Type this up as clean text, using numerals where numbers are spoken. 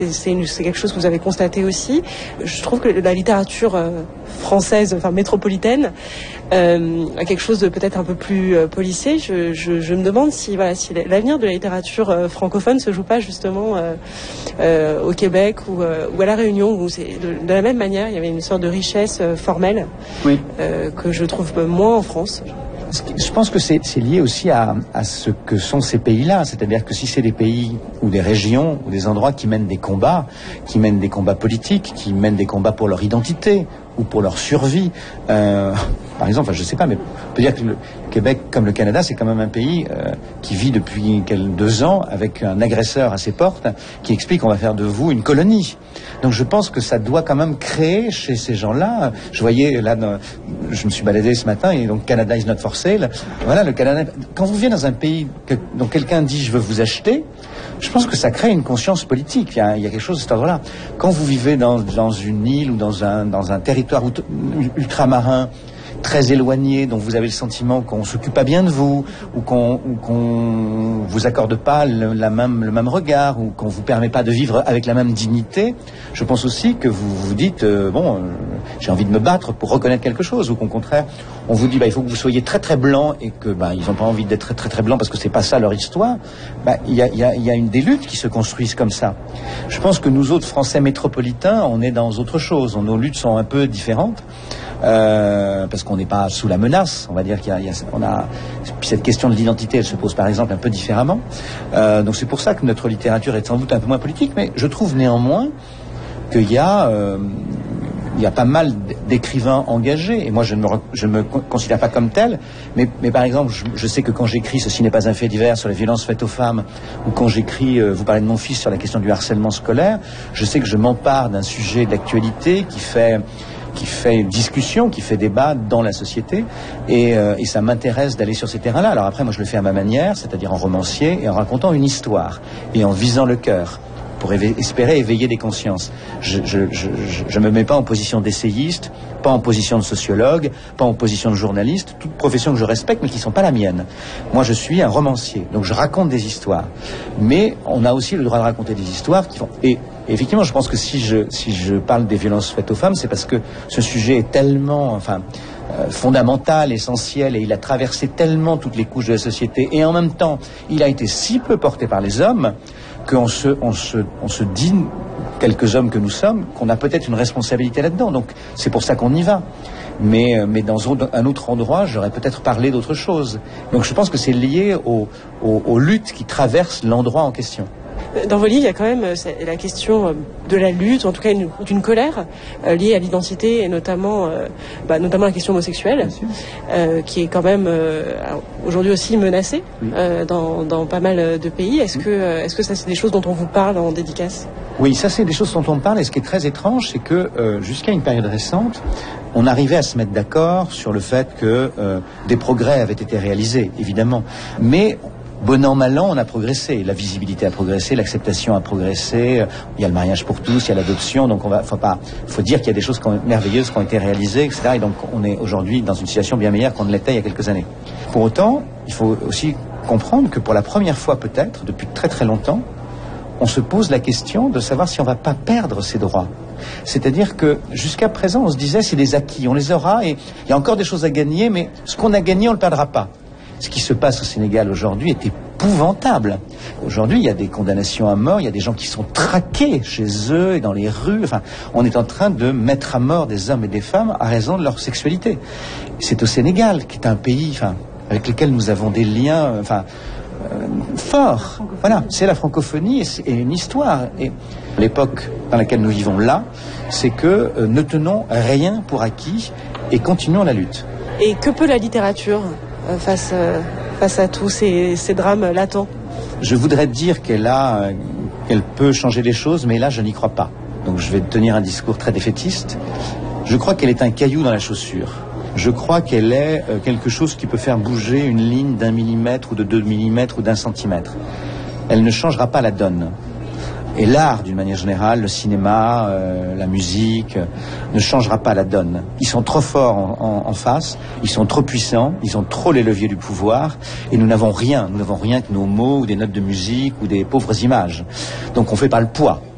C'est quelque chose que vous avez constaté aussi. Je trouve que la littérature française, enfin métropolitaine, a quelque chose de peut-être un peu plus policé. Je me demande si l'avenir de la littérature francophone se joue pas justement au Québec ou à La Réunion, où c'est de la même manière, il y avait une sorte de richesse formelle que je trouve moins en France. Je pense que c'est lié aussi à ce que sont ces pays-là. C'est-à-dire que si c'est des pays ou des régions ou des endroits qui mènent des combats politiques, qui mènent des combats pour leur identité ou pour leur survie, par exemple, je sais pas, mais on peut dire que le Québec, comme le Canada, c'est quand même un pays qui vit depuis 2 ans avec un agresseur à ses portes qui explique qu'on va faire de vous une colonie. Donc je pense que ça doit quand même créer chez ces gens-là. Je voyais là, je me suis baladé ce matin et donc Canada is not for sale. Voilà, le Canada. Quand vous venez dans un pays dont quelqu'un dit je veux vous acheter, je pense que ça crée une conscience politique. Il y a quelque chose de cet ordre-là. Quand vous vivez dans une île ou dans un territoire ultramarin très éloigné, dont vous avez le sentiment qu'on s'occupe pas bien de vous, ou qu'on vous accorde pas le même regard, ou qu'on vous permet pas de vivre avec la même dignité, je pense aussi que vous vous dites j'ai envie de me battre pour reconnaître quelque chose, ou qu'au contraire on vous dit il faut que vous soyez très très blanc et que ils ont pas envie d'être très très très blanc parce que c'est pas ça leur histoire. Il y a des luttes qui se construisent comme ça. Je pense que nous autres Français métropolitains, on est dans autre chose. Nos luttes sont un peu différentes. Parce qu'on n'est pas sous la menace, on va dire puis cette question de l'identité, elle se pose par exemple un peu différemment. Donc c'est pour ça que notre littérature est sans doute un peu moins politique, mais je trouve néanmoins qu'il y a pas mal d'écrivains engagés, et moi je ne me considère pas comme tel, mais par exemple je sais que quand j'écris Ceci n'est pas un fait divers sur les violences faites aux femmes, ou quand j'écris vous parlez de mon fils sur la question du harcèlement scolaire, je sais que je m'empare d'un sujet d'actualité qui fait discussion, qui fait débat dans la société, et ça m'intéresse d'aller sur ces terrains-là. Alors après, moi je le fais à ma manière, c'est-à-dire en romancier et en racontant une histoire et en visant le cœur pour espérer éveiller des consciences. Je me mets pas en position d'essayiste, pas en position de sociologue, pas en position de journaliste, toute profession que je respecte mais qui sont pas la mienne. Moi je suis un romancier, donc je raconte des histoires. Mais on a aussi le droit de raconter des histoires qui font... Et effectivement, je pense que si je parle des violences faites aux femmes, c'est parce que ce sujet est tellement, fondamental, essentiel, et il a traversé tellement toutes les couches de la société, et en même temps, il a été si peu porté par les hommes qu'on se dit, quelques hommes que nous sommes, qu'on a peut-être une responsabilité là-dedans. Donc c'est pour ça qu'on y va. Mais dans un autre endroit, j'aurais peut-être parlé d'autre chose. Donc je pense que c'est lié aux luttes qui traversent l'endroit en question. Dans vos livres, il y a quand même la question de la lutte, en tout cas d'une colère liée à l'identité, et notamment la question homosexuelle, qui est quand même aujourd'hui aussi menacée dans pas mal de pays. Est-ce que ça, c'est des choses dont on vous parle en dédicace ? Oui, ça c'est des choses dont on parle, et ce qui est très étrange, c'est que jusqu'à une période récente, on arrivait à se mettre d'accord sur le fait que des progrès avaient été réalisés, évidemment, mais bon an, mal an, on a progressé. La visibilité a progressé, l'acceptation a progressé. Il y a le mariage pour tous, il y a l'adoption. Donc faut dire qu'il y a des choses merveilleuses qui ont été réalisées, etc. Et donc on est aujourd'hui dans une situation bien meilleure qu'on ne l'était il y a quelques années. Pour autant, il faut aussi comprendre que pour la première fois peut-être, depuis très très longtemps, on se pose la question de savoir si on ne va pas perdre ces droits. C'est-à-dire que jusqu'à présent, on se disait c'est des acquis, on les aura, et il y a encore des choses à gagner, mais ce qu'on a gagné, on ne le perdra pas. Ce qui se passe au Sénégal aujourd'hui est épouvantable. Aujourd'hui, il y a des condamnations à mort, il y a des gens qui sont traqués chez eux et dans les rues. On est en train de mettre à mort des hommes et des femmes à raison de leur sexualité. C'est au Sénégal, qui est un pays avec lequel nous avons des liens forts. Voilà, c'est la francophonie et une histoire. Et l'époque dans laquelle nous vivons là, c'est que ne tenons rien pour acquis et continuons la lutte. Et que peut la littérature face à tous ces drames latents? Je voudrais dire qu'elle peut changer les choses, mais là je n'y crois pas. Donc je vais tenir un discours très défaitiste. Je crois qu'elle est un caillou dans la chaussure. Je crois qu'elle est quelque chose qui peut faire bouger une ligne d'1 millimètre ou de 2 millimètres ou d'1 centimètre. Elle ne changera pas la donne. Et l'art, d'une manière générale, le cinéma, la musique, ne changera pas la donne. Ils sont trop forts en face, ils sont trop puissants, ils ont trop les leviers du pouvoir, et nous n'avons rien que nos mots, ou des notes de musique, ou des pauvres images. Donc on ne fait pas le poids.